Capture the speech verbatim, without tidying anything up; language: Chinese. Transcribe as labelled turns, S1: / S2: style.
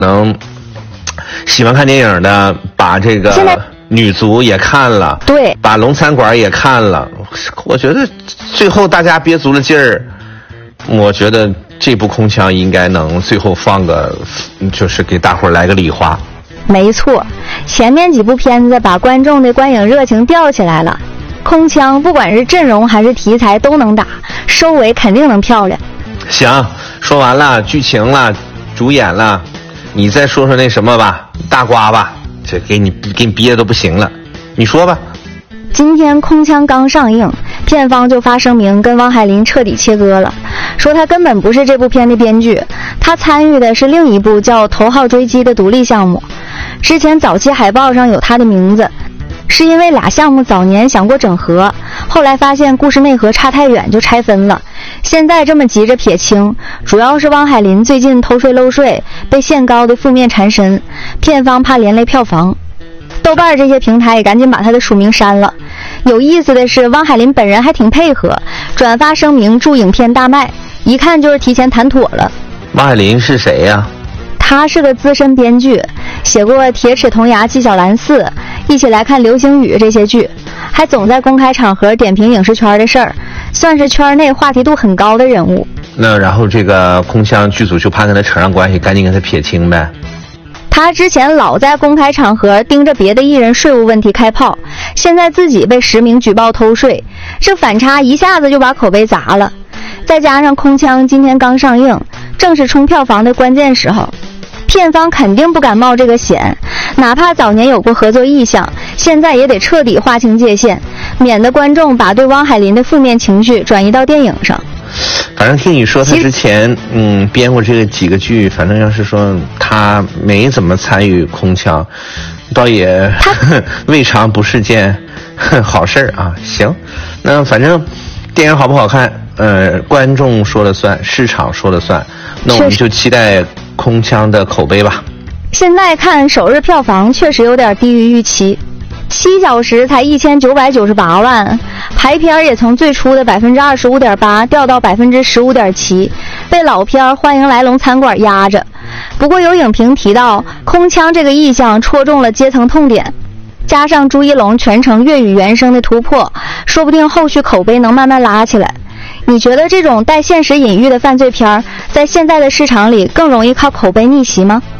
S1: 能喜欢看电影的把这个女足也看了，
S2: 对，
S1: 把龙餐馆也看了。我觉得最后大家憋足了劲儿，我觉得这部空腔应该能最后放个，就是给大伙儿来个礼花。
S2: 没错，前面几部片子把观众的观影热情吊起来了，空腔不管是阵容还是题材都能打，收尾肯定能漂亮。
S1: 行，说完了剧情了，主演了，你再说说那什么吧，大瓜吧，这给你给你憋都不行了，你说吧。
S2: 今天空腔刚上映，片方就发声明跟汪海林彻底切割了，说他根本不是这部片的编剧，他参与的是另一部叫《头号追击》的独立项目。之前早期海报上有他的名字，是因为俩项目早年想过整合，后来发现故事内核差太远就拆分了，现在这么急着撇清，主要是汪海林最近偷税漏税被限高的负面缠身，片方怕连累票房。豆瓣这些平台也赶紧把他的署名删了。有意思的是，汪海林本人还挺配合，转发声明祝影片大卖，一看就是提前谈妥了。
S1: 汪海林是谁呀？
S2: 他是个资深编剧，写过《铁齿铜牙纪晓岚四》、一起来看流星雨这些剧，还总在公开场合点评影视圈的事儿，算是圈内话题度很高的人物。
S1: 那然后这个空腔剧组就怕跟他扯上关系，赶紧跟他撇清呗。
S2: 他之前老在公开场合盯着别的艺人税务问题开炮，现在自己被实名举报偷税，这反差一下子就把口碑砸了。再加上空腔今天刚上映，正是冲票房的关键时候，片方肯定不敢冒这个险，哪怕早年有过合作意向，现在也得彻底划清界限，免得观众把对汪海林的负面情绪转移到电影上。
S1: 反正听你说他之前嗯编过这个几个剧，反正要是说他没怎么参与空腔，倒也未尝不是件好事啊。行，那反正电影好不好看，呃，观众说了算，市场说了算，那我们就期待空腔的口碑吧。
S2: 现在看首日票房确实有点低于预期，七小时才一千九百九十八万，排片也从最初的百分之二十五点八掉到百分之十五点七，被老片《欢迎来龙餐馆》压着。不过有影评提到，空腔这个意象戳中了阶层痛点，加上朱一龙全程粤语原声的突破，说不定后续口碑能慢慢拉起来。你觉得这种带现实隐喻的犯罪片在现在的市场里更容易靠口碑逆袭吗？